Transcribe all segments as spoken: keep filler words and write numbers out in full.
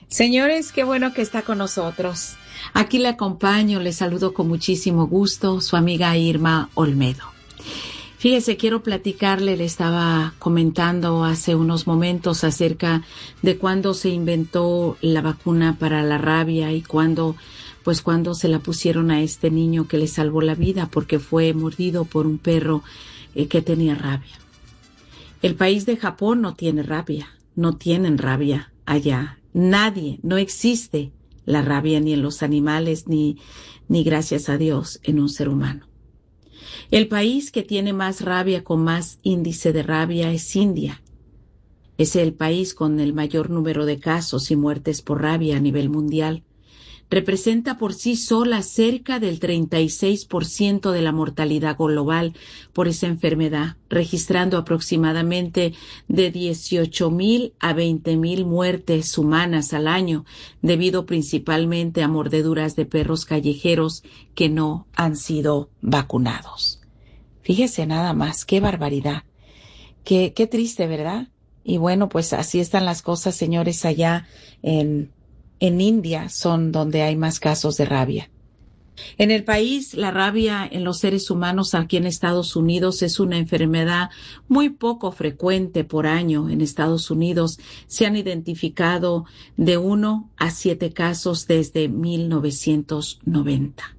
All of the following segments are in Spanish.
Señores, qué bueno que está con nosotros. Aquí le acompaño, le saludo con muchísimo gusto, su amiga Irma Olmedo. Fíjese, quiero platicarle, le estaba comentando hace unos momentos acerca de cuándo se inventó la vacuna para la rabia y cuándo, pues cuándo se la pusieron a este niño que le salvó la vida porque fue mordido por un perro eh, que tenía rabia. El país de Japón no tiene rabia, no tienen rabia allá. Nadie, no existe la rabia ni en los animales, ni, ni gracias a Dios en un ser humano. El país que tiene más rabia, con más índice de rabia, es India. Es el país con el mayor número de casos y muertes por rabia a nivel mundial. Representa por sí sola cerca del treinta y seis por ciento de la mortalidad global por esa enfermedad, registrando aproximadamente de dieciocho mil a veinte mil muertes humanas al año, debido principalmente a mordeduras de perros callejeros que no han sido vacunados. Fíjese nada más, qué barbaridad, qué, qué triste, ¿verdad? Y bueno, pues así están las cosas, señores, allá en En India son donde hay más casos de rabia. En el país, la rabia en los seres humanos aquí en Estados Unidos es una enfermedad muy poco frecuente por año. En Estados Unidos se han identificado de uno a siete casos desde mil novecientos noventa.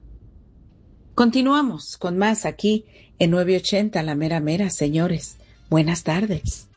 Continuamos con más aquí en nueve ochenta, La Mera Mera, señores. Buenas tardes.